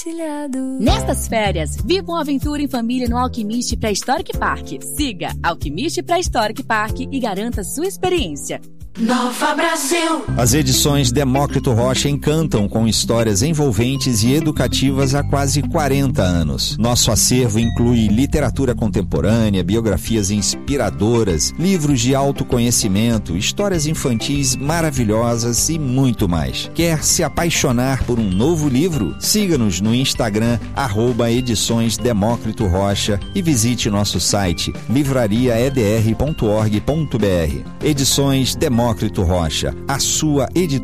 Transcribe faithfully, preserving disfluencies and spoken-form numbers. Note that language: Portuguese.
compartilhado. Nestas férias, viva uma aventura em família no Alquimista Pré-Histórico Park. Siga Alquimista Pré-Histórico Park e garanta sua experiência. Nova Brasil. As edições Demócrito Rocha encantam com histórias envolventes e educativas há quase quarenta anos. Nosso acervo inclui literatura contemporânea, biografias inspiradoras, livros de autoconhecimento, histórias infantis maravilhosas e muito mais. Quer se apaixonar por um novo livro? Siga-nos no Instagram, arroba Edições Demócrito Rocha, e visite nosso site livraria e d r ponto org ponto b r. Edições Demócrito Rocha, a sua editora